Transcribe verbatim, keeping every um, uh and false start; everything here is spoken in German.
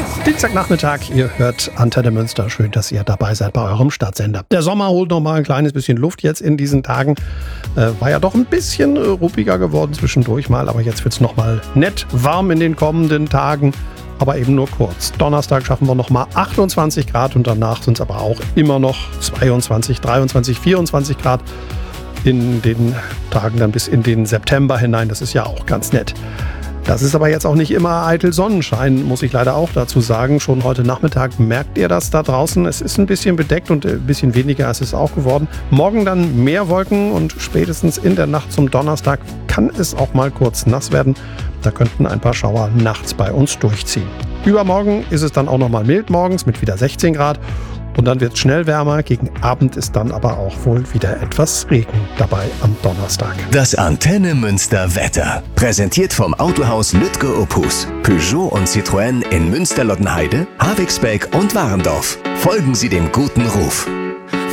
Dienstagnachmittag, ihr hört Antenne Münster. Schön, dass ihr dabei seid bei eurem Stadtsender. Der Sommer holt noch mal ein kleines bisschen Luft jetzt in diesen Tagen. Äh, war ja doch ein bisschen äh, ruppiger geworden zwischendurch mal, aber jetzt wird es noch mal nett warm in den kommenden Tagen. Aber eben nur kurz. Donnerstag schaffen wir noch mal achtundzwanzig Grad und danach sind es aber auch immer noch zweiundzwanzig, dreiundzwanzig, vierundzwanzig Grad in den Tagen dann bis in den September hinein. Das ist ja auch ganz nett. Das ist aber jetzt auch nicht immer eitel Sonnenschein, muss ich leider auch dazu sagen. Schon heute Nachmittag merkt ihr das da draußen. Es ist ein bisschen bedeckt und ein bisschen weniger ist es auch geworden. Morgen dann mehr Wolken und spätestens in der Nacht zum Donnerstag kann es auch mal kurz nass werden. Da könnten ein paar Schauer nachts bei uns durchziehen. Übermorgen ist es dann auch noch mal mild morgens mit wieder sechzehn Grad. Und dann wird es schnell wärmer. Gegen Abend ist dann aber auch wohl wieder etwas Regen dabei am Donnerstag. Das Antenne Münster Wetter. Präsentiert vom Autohaus Lütke Opus. Peugeot und Citroën in Münster-Lottenheide, Havixbeck und Warendorf. Folgen Sie dem guten Ruf.